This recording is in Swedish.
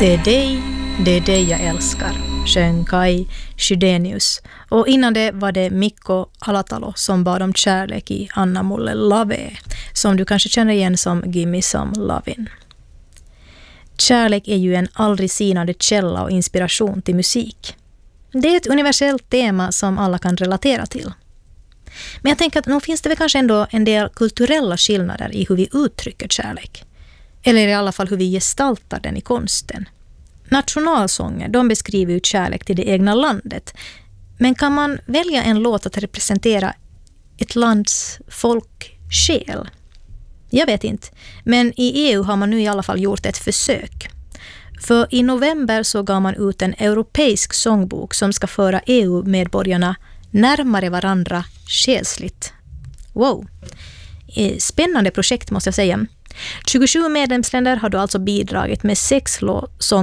Det är dig jag älskar, sjöng Kai Chydenius. Och innan det var det Mikko Alatalo som bad om kärlek i Anna Mulle Lave, som du kanske känner igen som Gimme Some Lovin'. Kärlek är ju en aldrig sinande källa och inspiration till musik. Det är ett universellt tema som alla kan relatera till. Men jag tänker att nog finns det väl kanske ändå en del kulturella skillnader i hur vi uttrycker kärlek. Eller i alla fall hur vi gestaltar den i konsten. Nationalsånger, de beskriver ju kärlek till det egna landet. Men kan man välja en låt att representera ett lands folksjäl? Jag vet inte. Men i EU har man nu i alla fall gjort ett försök. För i november så gav man ut en europeisk sångbok som ska föra EU-medborgarna närmare varandra själsligt. Wow! Spännande projekt måste jag säga. 27 medlemsländer har då alltså bidragit med 6 sånger